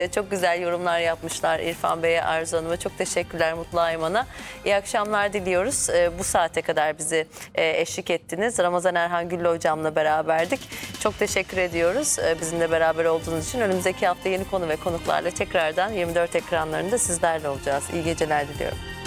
Çok güzel yorumlar yapmışlar İrfan Bey'e, Arzu Hanım'a. Çok teşekkürler, Mutlu Ayman'a. İyi akşamlar diliyoruz. Bu saate kadar bizi eşlik ettiniz. Ramazan Erhan Güllü hocamla beraberdik. Çok teşekkür ediyoruz bizimle beraber olduğunuz için. Önümüzdeki hafta yeni konu ve konuklarla tekrardan 24 ekranlarında sizlerle olacağız. İyi geceler diliyorum.